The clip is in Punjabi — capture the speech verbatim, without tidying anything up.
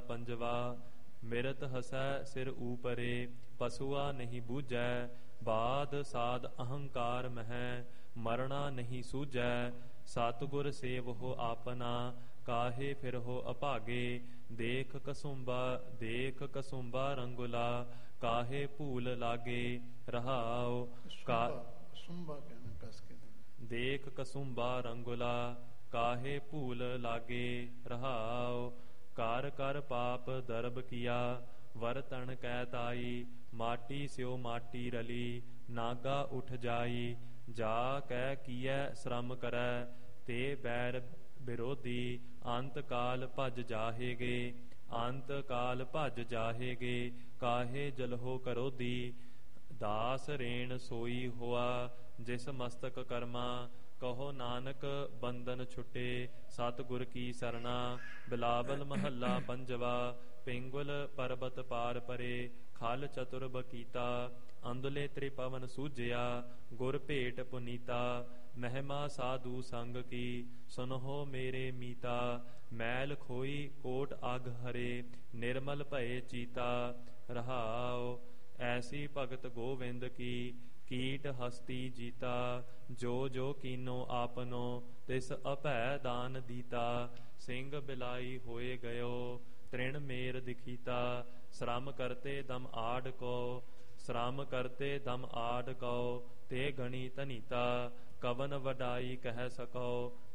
ਪੰਜਵਾ। ਮਿਰਤ ਹਸੈ ਸਿਰ ਊਪਰੇ ਪਸੁਆ ਨਹੀਂ ਬੂਝੈ। ਬਾਦ ਸਾਧ ਅਹੰਕਾਰ ਮਹਿ ਮਰਣਾ ਨਹੀਂ ਸੂਝੈ। ਸਤਿਗੁਰ ਸੇਵਹੁ ਆਪਨਾ ਕਾਹੇ ਫਿਰਹੁ ਅਭਾਗੇ। ਦੇਖ ਕਸੁੰਬਾ ਦੇਖ ਕਸੁੰਬਾ ਰੰਗੁਲਾ ਕਾਹੇ ਭੂਲ ਲਾਗੇ। ਰਹਾਉ ਕਾ ਕਸੁੰਬਾ ਕਹਿਣਾ ਕਸ ਕੇ ਦੇਖ ਕਸੁੰਬਾ ਰੰਗੁਲਾ ਕਾਹੇ ਭੂਲ ਲਾਗੇ। ਰਹਾਉ ਕਰ ਕਰ ਪਾਪ ਦਰਬ ਕੀਆ ਵਰਤਣ ਕੈ ਤਾਈ। ਮਾਟੀ ਸਿਓ ਮਾਟੀ ਰਲੀ ਨਾਗਾ ਉਠ ਜਾਈ। ਜਾ ਕੈ ਕੀਐ ਸ਼ਰਮ ਕਰੈ ਤੇ ਬੈਰ ਵਿਰੋਧੀ। ਅੰਤ ਕਾਲ ਭਜ ਜਾਹੇਗੇ ਅੰਤ ਕਾਲ ਭਜ ਜਾਹੇਗੇ। ਕਾਹੇ ਜਲਹੋ ਕਰੋਧੀ। ਦਾਸ ਰੇਣ ਸੋਈ ਹੋਆ ਜਿਸ ਮਸਤਕ ਕਰਮਾ। ਕਹੋ ਨਾਨਕ ਬੰਧਨ ਛੁਟੇ ਸਤਿਗੁਰ ਕੀ ਸਰਣਾ। ਬਿਲਾਵਲ ਮਹੱਲਾ ਪੰਜਵਾ। ਪਿੰਗੁਲ ਪਰਬਤ ਪਾਰ ਪਰੇ ਖਲ ਚਤੁਰ ਬਕੀਤਾ। ਅੰਦਲੇ ਤ੍ਰਿਪਵਨ ਸੂਝਿਆ ਗੁਰ ਭੇਟ ਪੁਨੀਤਾ। ਮਹਿਮਾ ਸਾਧੂ ਸੰਗ ਕੀ ਸੁਨਹੁ ਮੇਰੇ ਮੀਤਾ। ਮੈਲ ਖੋਈ ਕੋਟ ਅਗ ਹਰੇ ਨਿਰਮਲ ਭਏ ਚੀਤਾ। ਰਹਾਉ ਐਸੀ ਭਗਤ ਗੋਵਿੰਦ ਕੀ ਕੀਟ ਹਸਤੀ ਜੀਤਾ। ਜੋ ਜੋ ਕੀਨੋ ਆਪਨੋ ਤਿਸ ਅਭੈ ਦਾਨ ਦੀਤਾ। ਸਿੰਘ ਬਿਲਾਈ ਹੋਏ ਗਇਓ ਤ੍ਰਿਣ ਮੇਰ ਦਿਖੀਤਾ। ਸ਼ਰਮ ਕਰਤੇ ਦਮ ਆਡ ਕੋ ਸ਼ਰਮ ਕਰਤੇ ਦਮ ਆਡ ਕਉ ਤੇ ਗਣੀ ਧਨੀਤਾ। ਕਵਨ ਵਡਾਈ ਕਹਿ ਸਕੋ